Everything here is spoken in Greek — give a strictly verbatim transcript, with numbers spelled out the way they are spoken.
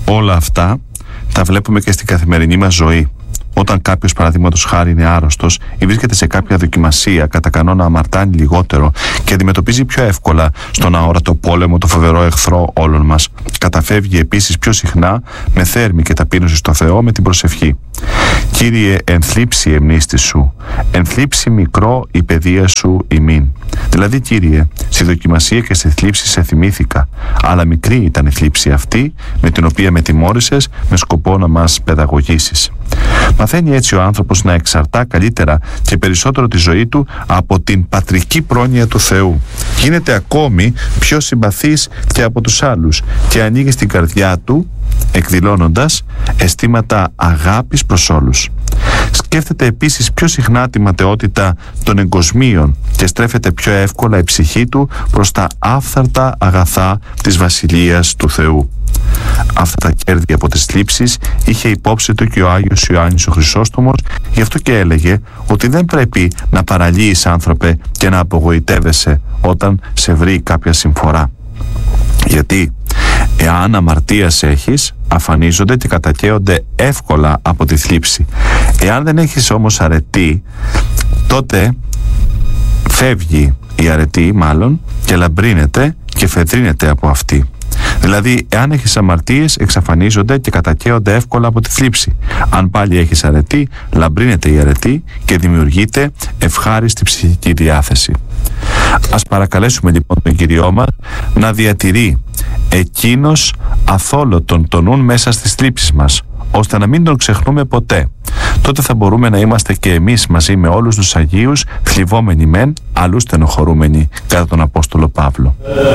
Όλα αυτά τα βλέπουμε και στην καθημερινή μας ζωή. Όταν κάποιος, παραδείγματος χάρη, είναι άρρωστος ή βρίσκεται σε κάποια δοκιμασία, κατά κανόνα αμαρτάνει λιγότερο και αντιμετωπίζει πιο εύκολα στον αόρατο πόλεμο το φοβερό εχθρό όλων μας. Καταφεύγει επίσης πιο συχνά με θέρμη και ταπείνωση στο Θεό με την προσευχή. Κύριε, ενθλίψει η εμνίστη σου, ενθλίψει μικρό η παιδεία σου ημίν. Δηλαδή, Κύριε, στη δοκιμασία και στη θλίψη σε θυμήθηκα, αλλά μικρή ήταν η θλίψη αυτή με την οποία με τιμώρησες με σκοπό να μας παιδαγωγήσεις. Μαθαίνει έτσι ο άνθρωπος να εξαρτά καλύτερα και περισσότερο τη ζωή του από την πατρική πρόνοια του Θεού. Γίνεται ακόμη πιο συμπαθής και από τους άλλους και ανοίγει στην καρδιά του, εκδηλώνοντας αισθήματα αγάπης προς όλους. Σκέφτεται επίσης πιο συχνά τη ματαιότητα των εγκοσμίων και στρέφεται πιο εύκολα η ψυχή του προς τα άφθαρτα αγαθά της Βασιλείας του Θεού. Αυτά τα κέρδη από τις θλίψεις είχε υπόψη του και ο Άγιος Ιωάννης ο Χρυσόστομος, γι' αυτό και έλεγε ότι δεν πρέπει να παραλύεις, άνθρωπε, και να απογοητεύεσαι όταν σε βρει κάποια συμφορά. Γιατί εάν αμαρτίας έχεις, αφανίζονται και κατακαίονται εύκολα από τη θλίψη. Εάν δεν έχεις όμως αρετή, τότε φεύγει η αρετή μάλλον και λαμπρύνεται και φεδρύνεται από αυτή. Δηλαδή, εάν έχεις αμαρτίες, εξαφανίζονται και κατακαίονται εύκολα από τη θλίψη. Αν πάλι έχεις αρετή, λαμπρύνεται η αρετή και δημιουργείται ευχάριστη ψυχική διάθεση. Ας παρακαλέσουμε λοιπόν τον Κύριό μας να διατηρεί εκείνος αθόλωτον το νουν μέσα στις θλίψεις μας, ώστε να μην τον ξεχνούμε ποτέ. Τότε θα μπορούμε να είμαστε και εμείς μαζί με όλους τους Αγίους, θλιβόμενοι μεν, αλλού στενοχωρούμενοι, κατά τον Απόστολο Παύλο.